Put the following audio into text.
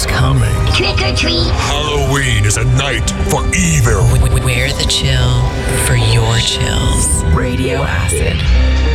is coming. Trick or treat. Halloween is a night for evil. Wear the chill for your chills. Radio Acid.